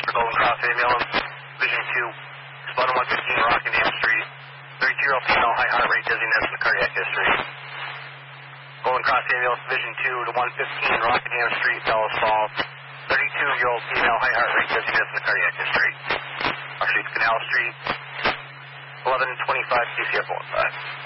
for Golden Cross Ambulance, Division 2, Spot 115 Rockingham Street. 32-year-old female, high heart rate, dizziness, and cardiac history. Golden Cross Ambulance, Division 2 to 115 Rockingham Street, Dallas Falls. 32-year-old female, high heart rate, dizziness, and cardiac history. Our street, Canal Street, 1125 TCF 15.